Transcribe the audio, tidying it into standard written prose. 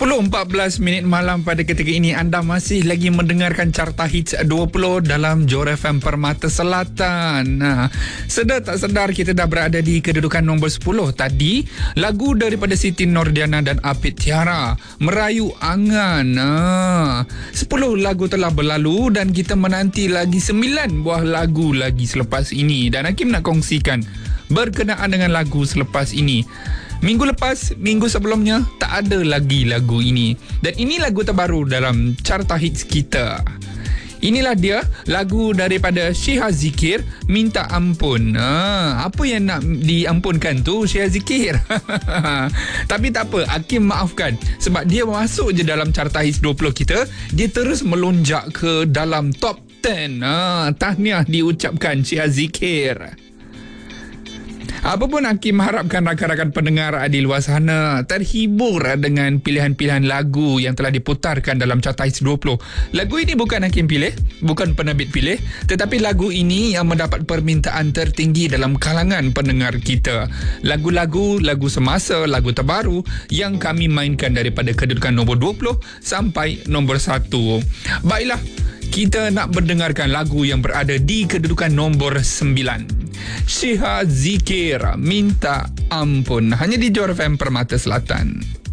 10.14 minit malam pada ketika ini anda masih lagi mendengarkan Carta Hits 20 dalam Johor FM Permata Selatan. Sedar tak sedar kita dah berada di kedudukan nombor 10. Tadi lagu daripada Siti Nordiana dan Apit Tiara, Merayu Angan. 10 lagu telah berlalu dan kita menanti lagi 9 buah lagu lagi selepas ini, dan Hakim nak kongsikan berkenaan dengan lagu selepas ini. Minggu sebelumnya tak ada lagi lagu ini, dan ini lagu terbaru dalam Carta Hits kita. Inilah dia lagu daripada Syiha Zikir, Minta Ampun. Apa yang nak diampunkan tu Syiha Zikir? Tapi tak apa, Hakim maafkan, sebab dia masuk je dalam Carta Hits 20 kita, dia terus melonjak ke dalam top 10. Tahniah diucapkan Syiha Zikir. Apapun, Hakim harapkan rakan-rakan pendengar di luar sana terhibur dengan pilihan-pilihan lagu yang telah diputarkan dalam Carta Hits 20. Lagu ini bukan Hakim pilih, bukan penerbit pilih, tetapi lagu ini yang mendapat permintaan tertinggi dalam kalangan pendengar kita. Lagu semasa, lagu terbaru yang kami mainkan daripada kedudukan nombor 20 sampai nombor 1. Baiklah, kita nak mendengarkan lagu yang berada di kedudukan nombor 9. Syiha Zikir, Minta Ampun, hanya di Johor FM Permata Selatan.